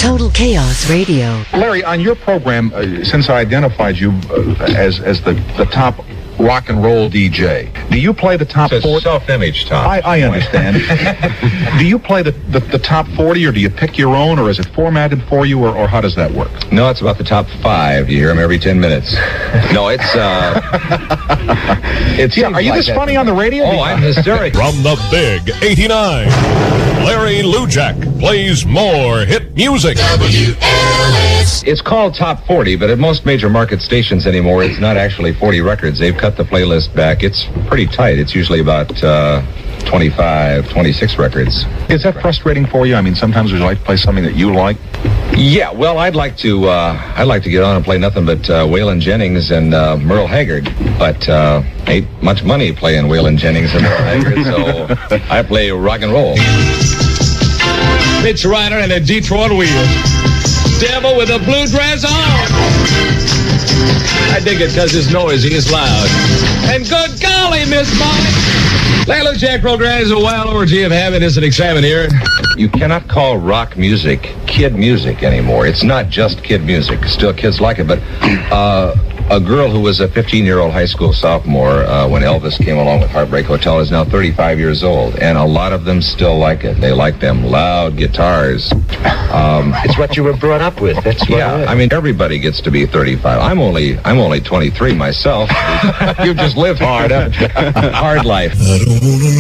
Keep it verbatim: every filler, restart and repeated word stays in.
Total Chaos Radio. Larry, on your program, uh, since I identified you uh, as as the, the top rock and roll D J, do you play the top It's a forty? self-image, Tom. I, I understand. Do you play the, the, the top forty, or do you pick your own, or is it formatted for you, or, or how does that work? No, it's about the top five. You hear them every ten minutes. No, it's, uh... it Yeah, seems are you like this that. funny on the radio? Oh, I'm hysterical. From the Big eighty-nine, Larry Lujak plays more hit music. It's called Top forty, but at most major market stations anymore, it's not actually forty records. They've cut the playlist back. It's pretty tight. It's usually about uh, twenty-five, twenty-six records. Is that frustrating for you? I mean, sometimes would you like to play something that you like? Yeah, well, I'd like to. Uh, I'd like to get on and play nothing but uh, Waylon Jennings and uh, Merle Haggard, but uh, ain't much money playing Waylon Jennings and Merle Haggard, so I play rock and roll. Mitch Ryder and the Detroit Wheels. Devil with a blue dress on. I dig it because it's noisy, it's loud. And good golly, Miss Molly. Larry Lujak program is a wild orgy of happiness and excitement here. You cannot call rock music kid music anymore. It's not just kid music. Still, kids like it, but uh, a girl who was a fifteen-year-old high school sophomore uh, when Elvis came along with Heartbreak Hotel is now thirty-five years old, and a lot of them still like it. They like them loud guitars. Um, It's what you were brought up with. That's what yeah, it is. I mean, everybody gets to be thirty-five. I'm only I'm only twenty-three myself. You've just lived hard, haven't you? Hard life.